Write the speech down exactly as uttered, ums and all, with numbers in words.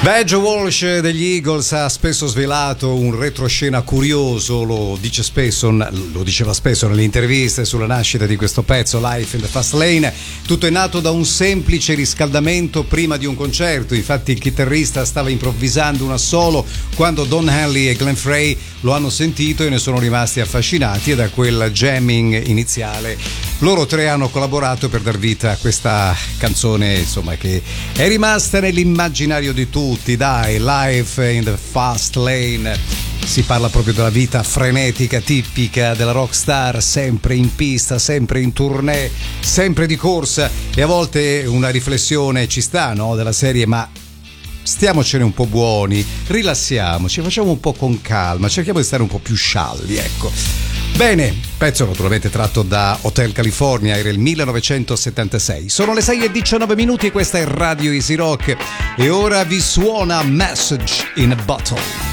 Beh, Joe Walsh degli Eagles ha spesso svelato un retroscena curioso, lo dice spesso, lo diceva spesso nelle interviste sulla nascita di questo pezzo, Life in the Fast Lane. Tutto è nato da un semplice riscaldamento prima di un concerto. Infatti il chitarrista stava improvvisando un assolo quando Don Henley e Glenn Frey lo hanno sentito e ne sono rimasti affascinati, e da quel jamming iniziale loro tre hanno collaborato per dar vita a questa canzone, insomma, che è rimasta nell'immaginario di tutti. Dai, Life in the Fast Lane. Si parla proprio della vita frenetica tipica della rockstar, sempre in pista, sempre in tournée, sempre di corsa, e a volte una riflessione ci sta, no? Della serie: ma stiamocene un po' buoni, rilassiamoci, facciamo un po' con calma, cerchiamo di stare un po' più scialli, ecco. Bene, pezzo naturalmente tratto da Hotel California, era il millenovecentosettantasei. Sono le sei e diciannove minuti e questa è Radio Easy Rock, e ora vi suona Message in a Bottle.